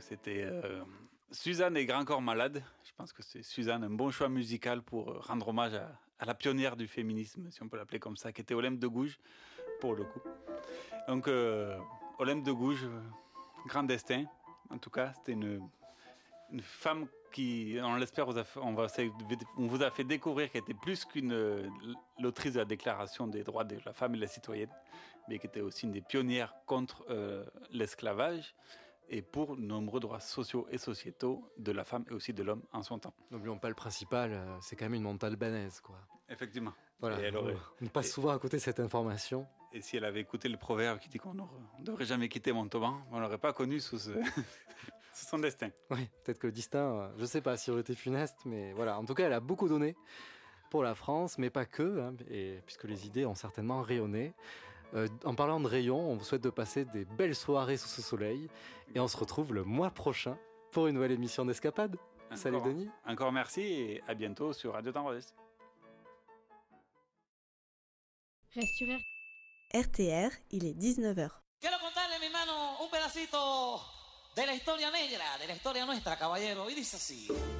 c'était Suzanne et Grand Corps Malade. Je pense que c'est Suzanne, un bon choix musical pour rendre hommage à la pionnière du féminisme, si on peut l'appeler comme ça, qui était Olympe de Gouges, pour le coup. Donc, Olympe de Gouges, grand destin. En tout cas, c'était une femme qui, on l'espère, on vous a fait découvrir qu'elle était plus qu'une l'autrice de la Déclaration des droits de la femme et de la citoyenne, mais qui était aussi une des pionnières contre l'esclavage et pour de nombreux droits sociaux et sociétaux de la femme et aussi de l'homme en son temps. N'oublions pas le principal, c'est quand même une montalbanaise, quoi. Effectivement. Voilà, on passe souvent à côté de cette information. Et si elle avait écouté le proverbe qui dit qu'on ne devrait jamais quitter Montauban, on ne l'aurait pas connu sous son destin. Oui, peut-être que le destin, je ne sais pas s'il aurait été funeste, mais voilà. En tout cas, elle a beaucoup donné pour la France, mais pas que, hein, et puisque les idées ont certainement rayonné. En parlant de rayons, on vous souhaite de passer des belles soirées sous ce soleil, et on se retrouve le mois prochain pour une nouvelle émission d'Escapade. Salut Denis. Encore merci et à bientôt sur Radio Temps Rodez. Reste sur RTR, il est 19h. Quiero contarle, mi hermano, un pedacito de la historia negra, de la historia nuestra, caballero, y dice así.